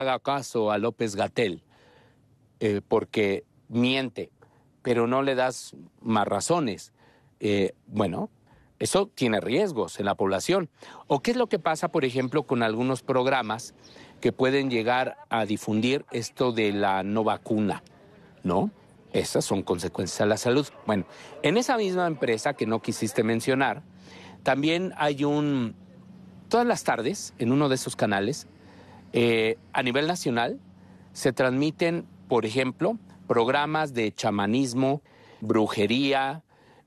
haga caso a López-Gatell, porque miente, pero no le das más razones. Bueno, eso tiene riesgos en la población. ¿O qué es lo que pasa, por ejemplo, con algunos programas que pueden llegar a difundir esto de la no vacuna? ¿No? Esas son consecuencias a la salud. Bueno, en esa misma empresa que no quisiste mencionar, también hay todas las tardes, en uno de esos canales, a nivel nacional, se transmiten, por ejemplo, programas de chamanismo, brujería,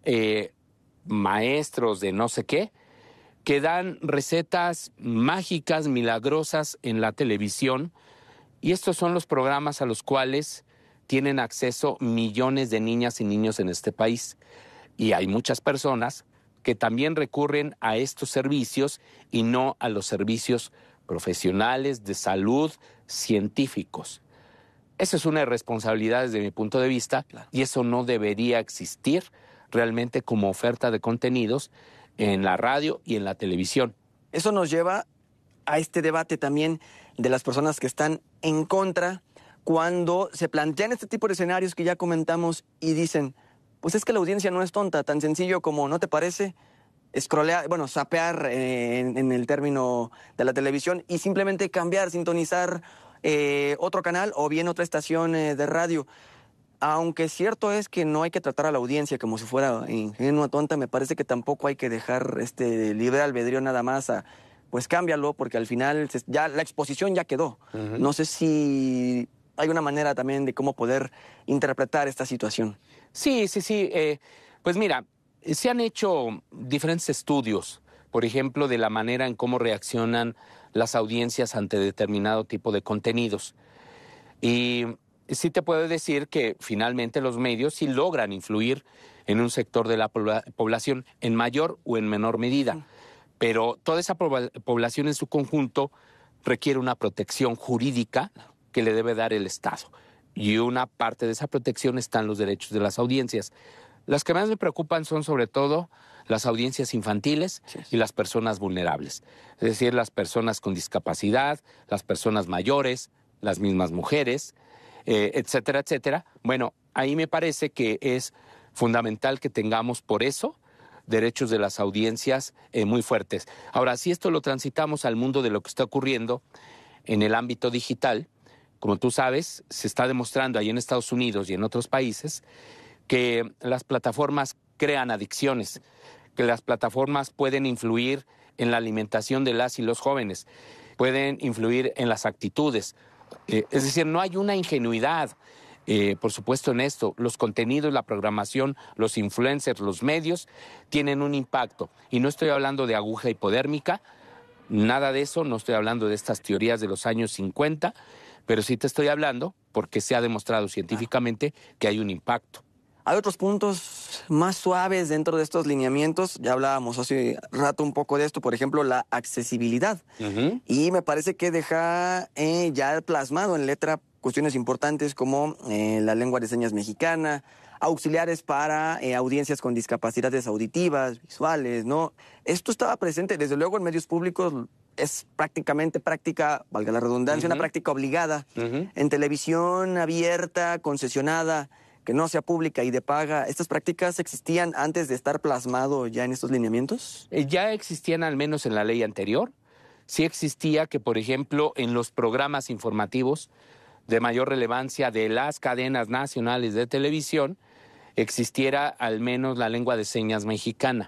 maestros de no sé qué, que dan recetas mágicas, milagrosas en la televisión. Y estos son los programas a los cuales tienen acceso millones de niñas y niños en este país. Y hay muchas personas que también recurren a estos servicios y no a los servicios profesionales de salud científicos. Esa es una irresponsabilidad desde mi punto de vista, claro, y eso no debería existir realmente como oferta de contenidos en la radio y en la televisión. Eso nos lleva a este debate también de las personas que están en contra cuando se plantean este tipo de escenarios que ya comentamos y dicen, pues es que la audiencia no es tonta, tan sencillo como, ¿no te parece? Scrollear, bueno, zapear en el término de la televisión y simplemente cambiar, sintonizar otro canal o bien otra estación de radio. Aunque cierto es que no hay que tratar a la audiencia como si fuera ingenua, tonta, me parece que tampoco hay que dejar libre albedrío nada más a, pues cámbialo, porque al final ya la exposición ya quedó. Uh-huh. No sé si hay una manera también de cómo poder interpretar esta situación. Sí. Pues mira, se han hecho diferentes estudios, por ejemplo, de la manera en cómo reaccionan las audiencias ante determinado tipo de contenidos. Y sí te puedo decir que finalmente los medios sí logran influir en un sector de la población en mayor o en menor medida. Pero toda esa población en su conjunto requiere una protección jurídica que le debe dar el Estado. Y una parte de esa protección están los derechos de las audiencias. Las que más me preocupan son sobre todo las audiencias infantiles y las personas vulnerables. Es decir, las personas con discapacidad, las personas mayores, las mismas mujeres, etcétera, etcétera. Bueno, ahí me parece que es fundamental que tengamos por eso derechos de las audiencias muy fuertes. Ahora, si esto lo transitamos al mundo de lo que está ocurriendo en el ámbito digital, como tú sabes, se está demostrando ahí en Estados Unidos y en otros países que las plataformas crean adicciones, que las plataformas pueden influir en la alimentación de las y los jóvenes, pueden influir en las actitudes. Es decir, no hay una ingenuidad, por supuesto, en esto. Los contenidos, la programación, los influencers, los medios tienen un impacto. Y no estoy hablando de aguja hipodérmica, nada de eso, no estoy hablando de estas teorías de los años 50, pero sí te estoy hablando porque se ha demostrado científicamente que hay un impacto. Hay otros puntos más suaves dentro de estos lineamientos. Ya hablábamos hace rato un poco de esto, por ejemplo, la accesibilidad. Uh-huh. Y me parece que deja ya plasmado en letra cuestiones importantes como la lengua de señas mexicana, auxiliares para audiencias con discapacidades auditivas, visuales, ¿no? Esto estaba presente, desde luego, en medios públicos. Es práctica, valga la redundancia, uh-huh, una práctica obligada. Uh-huh. En televisión abierta, concesionada, que no sea pública y de paga, ¿estas prácticas existían antes de estar plasmado ya en estos lineamientos? Ya existían, al menos en la ley anterior. Sí existía que, por ejemplo, en los programas informativos de mayor relevancia de las cadenas nacionales de televisión, existiera al menos la lengua de señas mexicana.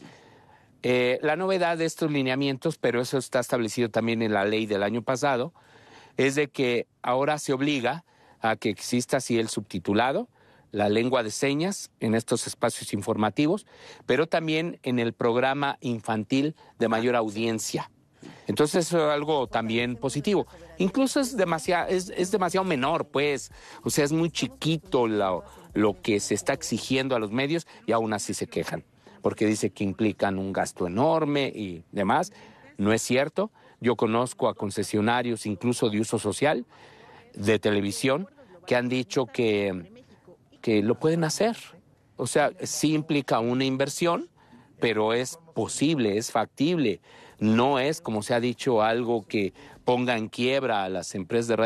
La novedad de estos lineamientos, pero eso está establecido también en la ley del año pasado, es de que ahora se obliga a que exista así el subtitulado, la lengua de señas en estos espacios informativos, pero también en el programa infantil de mayor audiencia. Entonces eso es algo también positivo. Incluso es demasiado menor, pues. O sea, es muy chiquito lo que se está exigiendo a los medios y aún así se quejan, porque dice que implican un gasto enorme y demás. No es cierto. Yo conozco a concesionarios, incluso de uso social, de televisión, que han dicho que lo pueden hacer. O sea, sí implica una inversión, pero es posible, es factible. no es, como se ha dicho, algo que ponga en quiebra a las empresas de